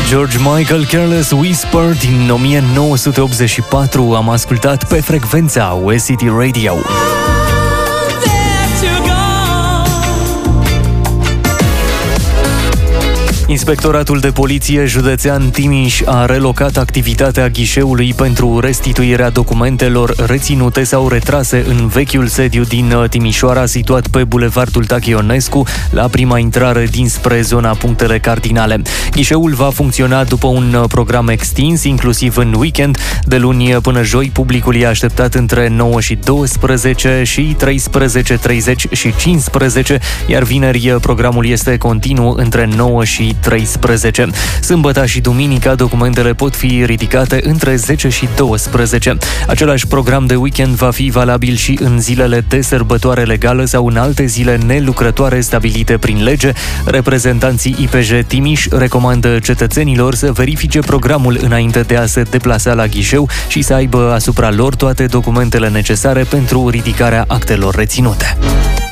George Michael, Careless Whisper din 1984 am ascultat pe frecvența West City Radio. Inspectoratul de Poliție Județean Timiș a relocat activitatea ghișeului pentru restituirea documentelor reținute sau retrase în vechiul sediu din Timișoara, situat pe Bulevardul Tache Ionescu, la prima intrare dinspre zona punctele cardinale. Ghișeul va funcționa după un program extins, inclusiv în weekend. De luni până joi, publicul e așteptat între 9 și 12 și 13:30 și 15, iar vineri programul este continuu între 9 și 13. Sâmbăta și duminica documentele pot fi ridicate între 10 și 12. Același program de weekend va fi valabil și în zilele de sărbătoare legală sau în alte zile nelucrătoare stabilite prin lege. Reprezentanții IPJ Timiș recomandă cetățenilor să verifice programul înainte de a se deplasa la ghișeu și să aibă asupra lor toate documentele necesare pentru ridicarea actelor reținute.